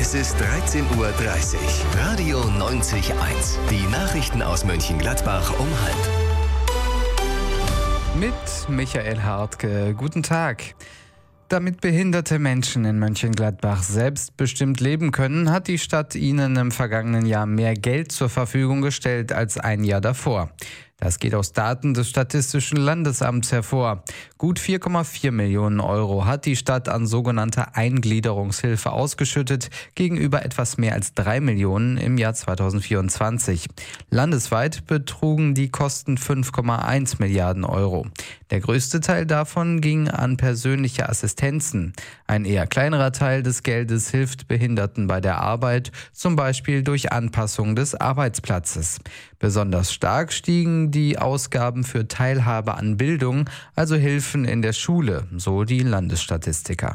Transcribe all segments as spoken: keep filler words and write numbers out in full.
Es ist dreizehn Uhr dreißig. Radio neunzig Komma eins. Die Nachrichten aus Mönchengladbach um halb. Mit Michael Hartke. Guten Tag. Damit behinderte Menschen in Mönchengladbach selbstbestimmt leben können, hat die Stadt ihnen im vergangenen Jahr mehr Geld zur Verfügung gestellt als ein Jahr davor. Das geht aus Daten des Statistischen Landesamts hervor. Gut vier Komma vier Millionen Euro hat die Stadt an sogenannter Eingliederungshilfe ausgeschüttet, gegenüber etwas mehr als drei Millionen im Jahr zweitausendvierundzwanzig. Landesweit betrugen die Kosten fünf Komma eins Milliarden Euro. Der größte Teil davon ging an persönliche Assistenzen. Ein eher kleinerer Teil des Geldes hilft Behinderten bei der Arbeit, zum Beispiel durch Anpassung des Arbeitsplatzes. Besonders stark stiegen die Ausgaben für Teilhabe an Bildung, also Hilfen in der Schule, so die Landesstatistiker.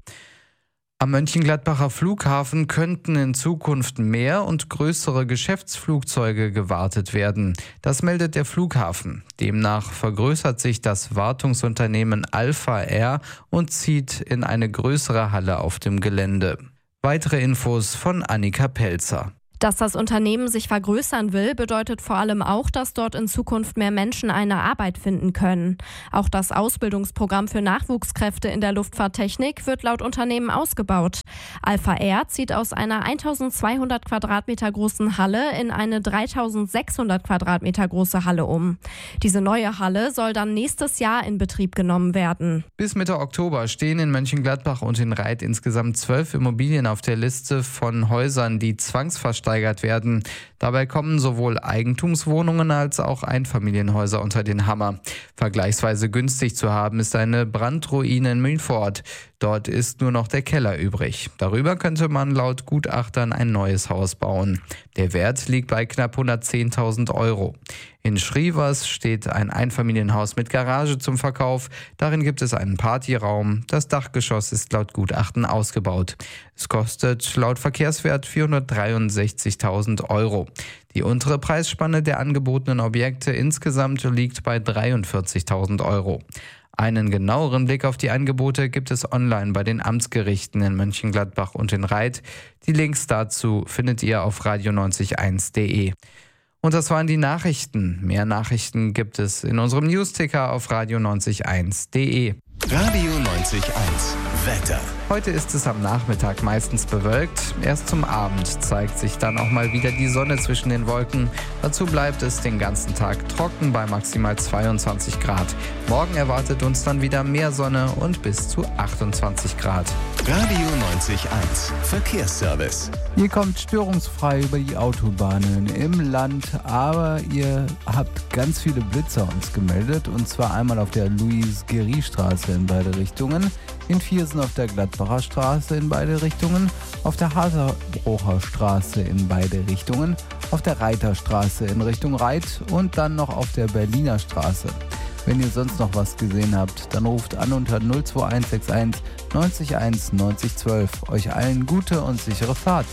Am Mönchengladbacher Flughafen könnten in Zukunft mehr und größere Geschäftsflugzeuge gewartet werden. Das meldet der Flughafen. Demnach vergrößert sich das Wartungsunternehmen Alpha Air und zieht in eine größere Halle auf dem Gelände. Weitere Infos von Annika Pelzer. Dass das Unternehmen sich vergrößern will, bedeutet vor allem auch, dass dort in Zukunft mehr Menschen eine Arbeit finden können. Auch das Ausbildungsprogramm für Nachwuchskräfte in der Luftfahrttechnik wird laut Unternehmen ausgebaut. Alpha Air zieht aus einer eintausendzweihundert Quadratmeter großen Halle in eine dreitausendsechshundert Quadratmeter große Halle um. Diese neue Halle soll dann nächstes Jahr in Betrieb genommen werden. Bis Mitte Oktober stehen in Mönchengladbach und in Reit insgesamt zwölf Immobilien auf der Liste von Häusern, die zwangsversteigert werden. Dabei kommen sowohl Eigentumswohnungen als auch Einfamilienhäuser unter den Hammer. Vergleichsweise günstig zu haben ist eine Brandruine in Milford. Dort ist nur noch der Keller übrig. Darüber könnte man laut Gutachtern ein neues Haus bauen. Der Wert liegt bei knapp hundertzehntausend Euro. In Schrievers steht ein Einfamilienhaus mit Garage zum Verkauf. Darin gibt es einen Partyraum. Das Dachgeschoss ist laut Gutachten ausgebaut. Es kostet laut Verkehrswert vierhundertdreiundsechzigtausend Euro. Die untere Preisspanne der angebotenen Objekte insgesamt liegt bei dreiundvierzigtausend Euro. Einen genaueren Blick auf die Angebote gibt es online bei den Amtsgerichten in Mönchengladbach und in Reit. Die Links dazu findet ihr auf radio neunzig Komma eins punkt de. Und das waren die Nachrichten. Mehr Nachrichten gibt es in unserem Newsticker auf radio neunzig Komma eins punkt de. Radio neunzig Komma eins. Wetter. Heute ist es am Nachmittag meistens bewölkt. Erst zum Abend zeigt sich dann auch mal wieder die Sonne zwischen den Wolken. Dazu bleibt es den ganzen Tag trocken bei maximal zweiundzwanzig Grad. Morgen erwartet uns dann wieder mehr Sonne und bis zu achtundzwanzig Grad. Radio neunzig Komma eins. Verkehrsservice. Ihr kommt störungsfrei über die Autobahnen im Land, aber ihr habt ganz viele Blitzer uns gemeldet. Und zwar einmal auf der Louis-Gery-Straße in beide Richtungen, in Viersen auf der Gladbacher Straße in beide Richtungen, auf der Haserbrocher Straße in beide Richtungen, auf der Reiterstraße in Richtung Reit und dann noch auf der Berliner Straße. Wenn ihr sonst noch was gesehen habt, dann ruft an unter null zwei eins sechs eins neunzig eins neunzig zwölf. Euch allen gute und sichere Fahrt.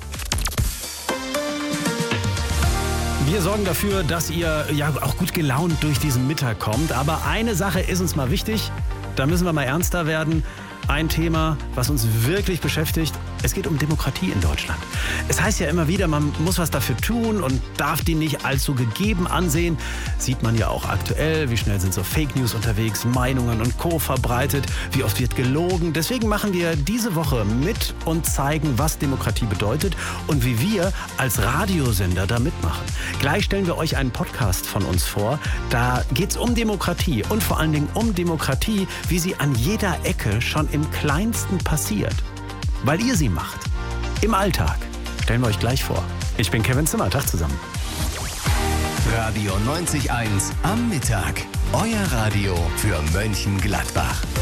Wir sorgen dafür, dass ihr ja auch gut gelaunt durch diesen Mittag kommt. Aber eine Sache ist uns mal wichtig, da müssen wir mal ernster werden. Ein Thema, was uns wirklich beschäftigt. Es geht um Demokratie in Deutschland. Es heißt ja immer wieder, man muss was dafür tun und darf die nicht allzu gegeben ansehen. Sieht man ja auch aktuell, wie schnell sind so Fake News unterwegs, Meinungen und Co. verbreitet, wie oft wird gelogen. Deswegen machen wir diese Woche mit und zeigen, was Demokratie bedeutet und wie wir als Radiosender da mitmachen. Gleich stellen wir euch einen Podcast von uns vor. Da geht es um Demokratie und vor allen Dingen um Demokratie, wie sie an jeder Ecke schon im Kleinsten passiert. Weil ihr sie macht. Im Alltag. Stellen wir euch gleich vor. Ich bin Kevin Zimmer. Tag zusammen. Radio neunzig Komma eins am Mittag. Euer Radio für Mönchengladbach.